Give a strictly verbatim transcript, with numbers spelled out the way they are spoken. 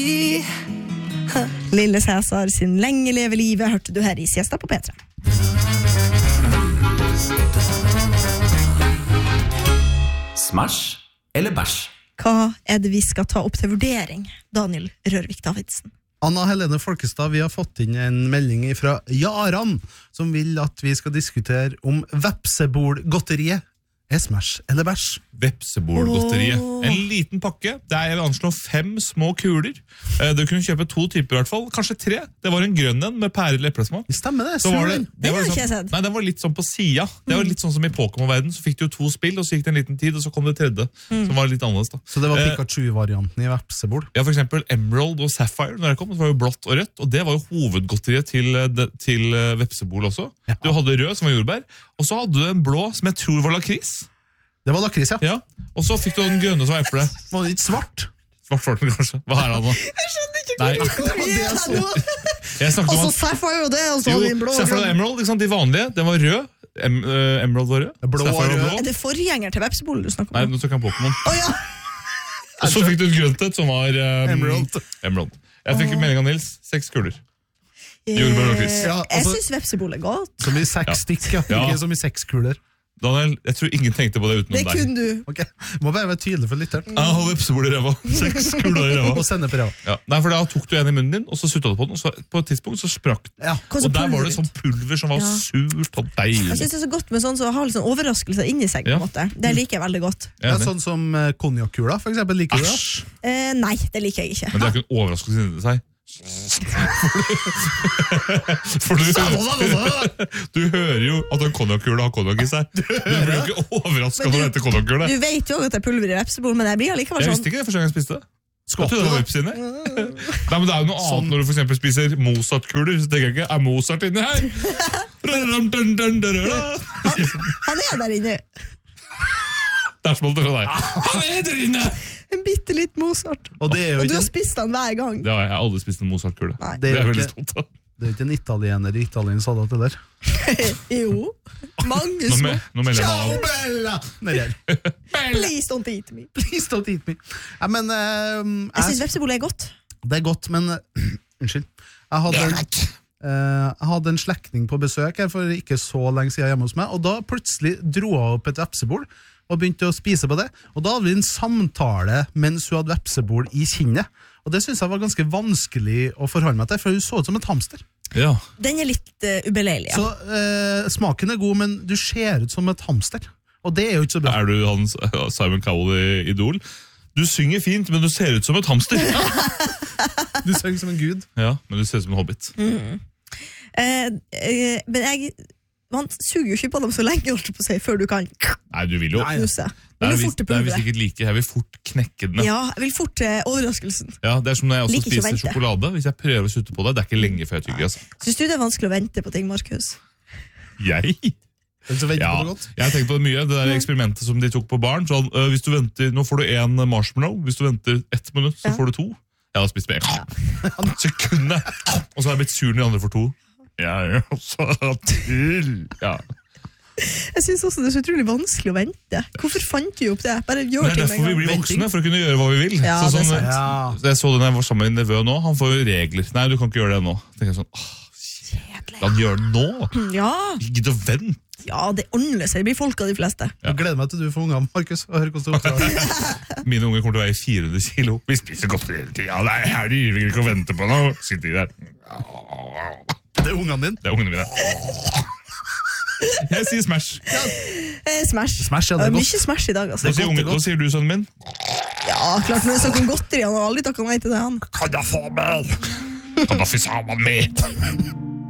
Lille Cæsar sin lenge leve livet hørte du her i Siesta på P tre. Smash eller bæsj? Hva er det vi skal ta opp til vurdering, Daniel Rørvik Davidsen? Anna Helene Folkestad, vi har fått inn en melding fra Jaran, som vil at vi skal diskutere om vepsebolgodteriet er smash eller bæsj. Vepsebolgodteriet. Åh. En liten pakke. Det er, jeg vil anslå fem små kuler. Eh, Du kunne kjøpe to typer i hvert fall. Kanskje tre. Det var en grønn en med pære eller eplesmak. Stemmer det, Så var det, sulen. det Den var har liksom, ikke jeg sett. nei, den var litt sånn på sida. Det var litt sånn som i Pokémon-verden. Så fikk du jo to spill, og så gikk det en liten tid, og så kom det tredje. Som var litt annerledes da. Så det var Eh, Pikachu-varianten i vepsebol. Ja, for eksempel Emerald og Sapphire, når det kom, det var jo blått og rødt, og det var jo hovedgodteriet til, eh, det- til eh, vepsebol også. Ja. Du hadde rød, som var jordbær, og så hadde du en blå, som jeg tror var lakris. Det var lakris, ja. Ja, og så fikk du den grønne som var eple. Var det ikke svart? Svart var den kanskje. Hva er det da? Nei, Det var det jeg så. jeg snakket om Altså, at Sapphire og det, og så jo, din blå. Sapphire og Emerald, ikke sant? De vanlige, den var rød. Em, eh, Emerald var rød. Blå og Sapphire var rød. blå. Er det forgjenger til vepsebol du snakker Nei, om? nå tok jeg Pokémon. Å ja! Og så fikk du et grønt et som var um, Emerald. Emerald. Jeg fikk melding av Nils. Seks kuler. Jordbær og lakris. Ja, Jeg altså- synes vepsebol er godt. Som i seks Ja. stikk, ja. Ja. Ikke som i seks kuler. Daniel, jeg tror ingen tenkte på det utenom Det deg. kunne du. Ok, må bare være tydelig for lytteren. Jeg har vepsebol i ræva. Seks kuler i ræva. Og sende på ræva. Ja. Nei, for da tok du en i munnen din, og så sutta du på den, og så på et tidspunkt så sprakk den. Ja. Hva så Og der var pulver det ut? sånn pulver som var Ja. surt og Jeg deilig. synes det er så godt med sånn som har litt sånn overraskelser inni seg, på Ja. en måte. Det liker jeg veldig godt. Ja, Enig. sånn som eh, konjakkula, for eksempel. Liker du det? Æsj! Eh, nei, det liker jeg ikke. Men det er ikke en overraskelse inni seg. For du, du hører jo at en konjakkule har konjakk i seg. Du blir jo ikke overrasket når det heter konjakkule. Du vet jo at det er pulver i vepsebol, men jeg blir allikevel Jeg sånn. visste ikke det første gang jeg spiste det. Jeg Skvatt trodde du det var da? veps inni. Nei, men det er jo noe Sånn. annet når du for eksempel spiser Mozart-kuler. Så tenker jeg ikke, er Mozart inni her? Han er der inne. Der smalt det fra deg. Han er der inne! En bitte litt Mozart. Og det er jo Og du ikke, har spist den hver gang. Det har jeg, jeg har aldri spist en Mozart-kule. Nei. Det er jeg jo veldig ikke, stolt av. det er jo ikke en italiener i Italien sa det det der. Jo. Mange Nå, små. me, nå melder jeg meg av. Bella! Nedi her. Please don't eat me. Please don't eat me. Ja, men eh, Jeg synes vepsebol er godt. det er godt, men eh, unnskyld. Jeg hadde en, eh, jeg hadde en slektning på besøk her for ikke så lenge siden hjemme hos meg, og da plutselig dro hun opp et vepsebol og begynte å spise på det. Og da hadde vi en samtale mens hun hadde vepsebol i kinnet. Og det synes jeg var ganske vanskelig å forholde meg til, for hun så ut som et hamster. Ja. Den er litt uh, ubeleilig, ja. Så eh, smaken er god, men du ser ut som et hamster. Og det er jo ikke så bra. Er du hans uh, Simon Cowell-idol? Du synger fint, men du ser ut som et hamster. Du ser ut som en gud. Ja, men du ser ut som en hobbit. Eh, eh, men jeg Man suger jo ikke på dem så lenge, holdt jeg på å si, før du kan Nei, du vil jo. Nei. knuse. Det er Vil du visst fort til det er visst pulveret? ikke like. Jeg vil fort knekke den. Ja. Ja, jeg vil fort til overraskelsen. Ja, det er som når jeg også Liker ikke å spiser vente. sjokolade. Hvis jeg prøver å slutte på det, det er ikke lenge før jeg tygger. Altså. Syns du det er vanskelig å vente på ting, Markus? Jeg? Den som venter Ja, på det godt. jeg har tenkt på det mye. Det der eksperimentet som de tok på barn. Sånn, øh, hvis du venter, nå får du en marshmallow. Hvis du venter ett minutt, så Ja. får du to. Jeg har spist med en sekundet. Og så har jeg blitt sur når de andre får to. Jeg er så til. Ja. Jeg synes også det er så utrolig vanskelig å vente. Hvorfor fant vi opp det? Bare gjør Det er ting derfor vi med en blir gang. voksne, for å kunne gjøre hva vi vil. Ja, så, det er sånn, sant. Ja. jeg så det når jeg var sammen med min nevø nå. Han får jo regler. Nei, du kan ikke gjøre det nå. Tenker jeg sånn, åh, la han gjøre det nå. Ja, Ikke gidd å vente. ja, det ordner seg. Det blir folk av de fleste. Jeg gleder meg til du får unger, Markus, og hører hvordan det oppdrar. Mine unger kommer til å veie fire hundre kilo. Vi spiser godt hele tiden. Ja, det er her de vil ikke å vente på noe. Sitter de der. Det er ungene dine. Det er ungene mine. Jeg sier smash. Eh, smash. Smash, ja, det er Eh, godt. Mye smash i dag, altså. Hva sier, unge, hva sier du, sønnen min? Ja, klart når det er snakk om godteri. Han har aldri takket nei til det, han. Kan jeg få meg? Kan jeg få sammen med?